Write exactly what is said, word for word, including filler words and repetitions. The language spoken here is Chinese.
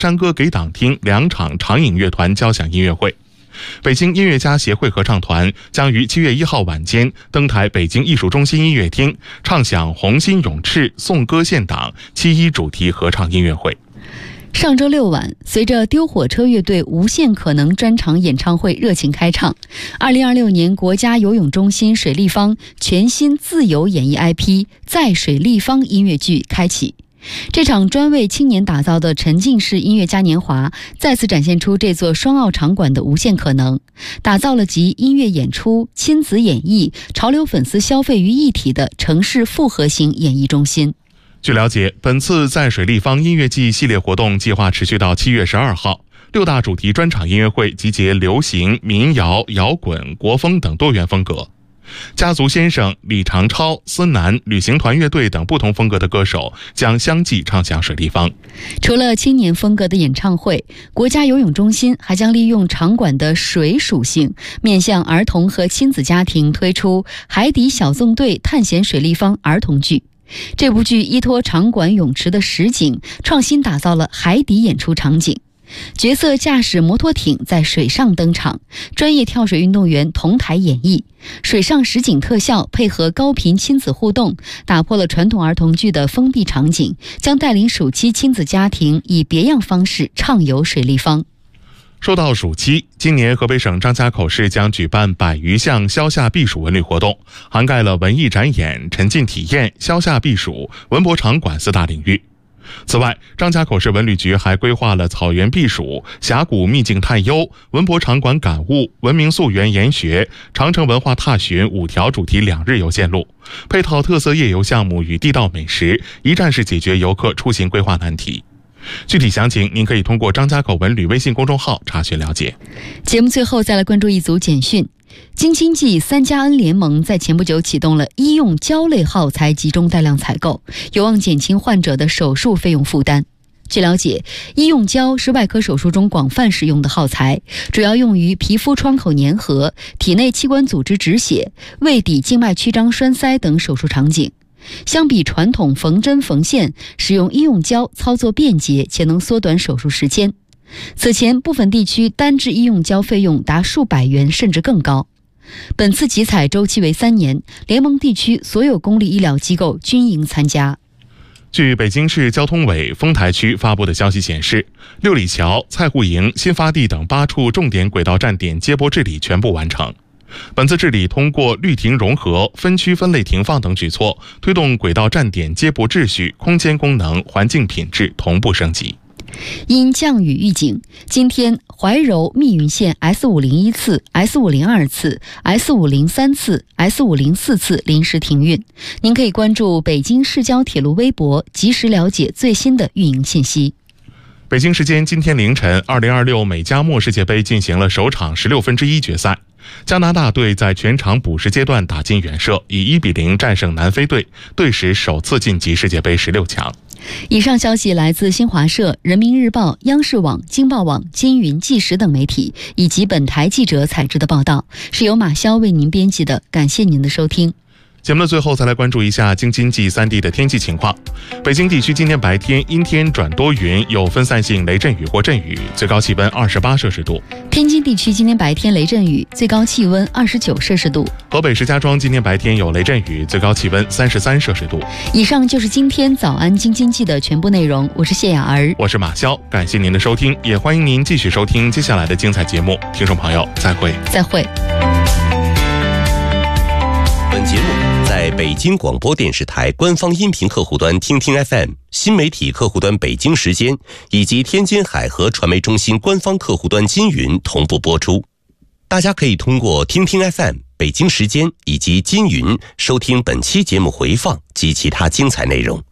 山歌给党厅两场长影乐团交响音乐会。北京音乐家协会合唱团将于七月一号晚间登台北京艺术中心音乐厅，唱响红心永炽颂歌献党七一主题合唱音乐会。 上周六晚，随着丢火车乐队无限可能专场演唱会热情开唱，二零二六年国家游泳中心水立方全新自由演绎 I P 在水立方音乐剧开启。这场专为青年打造的沉浸式音乐嘉年华再次展现出这座双奥场馆的无限可能，打造了集音乐演出、亲子演绎、潮流粉丝消费于一体的城市复合型演艺中心。 据了解，本次在水立方音乐季系列活动计划持续到七月十二号，六大主题专场音乐会集结流行、民谣、摇滚、国风等多元风格。家族先生、李长超、思南、旅行团乐队等不同风格的歌手将相继唱响水立方。 除了青年风格的演唱会，国家游泳中心还将利用场馆的水属性，面向儿童和亲子家庭推出《海底小纵队探险水立方》儿童剧。这部剧依托场馆泳池的实景，创新打造了海底演出场景。角色驾驶摩托艇在水上登场，专业跳水运动员同台演绎，水上实景特效配合高频亲子互动，打破了传统儿童剧的封闭场景，将带领暑期亲子家庭以别样方式畅游水立方。 说到暑期，今年河北省张家口市将举办百余项消夏避暑文旅活动，涵盖了文艺展演、沉浸体验、消夏避暑、文博场馆四大领域。此外，张家口市文旅局还规划了草原避暑、峡谷秘境探幽、文博场馆感悟、文明溯源研学、长城文化踏寻五条主题两日游线路，配套特色夜游项目与地道美食，一站式解决游客出行规划难题。具体详情您可以通过张家口文旅微信公众号查询了解。 节目最后再来关注一组简讯。京津冀三加 N 联盟在前不久启动了医用胶类耗材集中带量采购，有望减轻患者的手术费用负担。据了解，医用胶是外科手术中广泛使用的耗材，主要用于皮肤创口粘合、体内器官组织止血、胃底静脉曲张栓塞等手术场景。相比传统缝针缝线，使用医用胶操作便捷且能缩短手术时间。此前部分地区单支医用胶费用达数百元甚至更高。本次集采周期为三年，联盟地区所有公立医疗机构均应参加。 据北京市交通委丰台区发布的消息显示，六里桥、蔡户营、新发地等八处重点轨道站点接驳治理全部完成。本次治理通过绿停融合、分区分类停放等举措，推动轨道站点接驳秩序、空间功能、环境品质同步升级。 因降雨预警，今天怀柔密云线 S 五零一 次、S 五零二 次、S 五零三 次、S 五零四 次临时停运。您可以关注北京市交铁路微博，及时了解最新的运营信息。 北京时间今天凌晨，二零二六美加墨世界杯进行了首场十六分之一决赛。加拿大队在全场补时阶段打进远射，以一比零战胜南非队，队史首次晋级世界杯十六强。 以上消息来自新华社、人民日报、央视网、京报网、金云、纪实等媒体，以及本台记者采制的报道，是由马潇为您编辑的。感谢您的收听。 节目的最后，再来关注一下京津冀三地的天气情况。北京地区今天白天阴天转多云，有分散性雷阵雨或阵雨，最高气温二十八摄氏度。 天津地区今天白天雷阵雨，最高气温二十九摄氏度。 河北石家庄今天白天有雷阵雨，最高气温三十三摄氏度。 以上就是今天早安京津冀的全部内容，我是谢雅儿， 我是马潇，感谢您的收听，也欢迎您继续收听接下来的精彩节目。听众朋友，再会。 再会。 本节目在北京广播电视台官方音频客户端听听 F M、 新媒体客户端北京时间以及天津海河传媒中心官方客户端金云同步播出。大家可以通过听听 F M、 北京时间以及金云收听本期节目回放及其他精彩内容。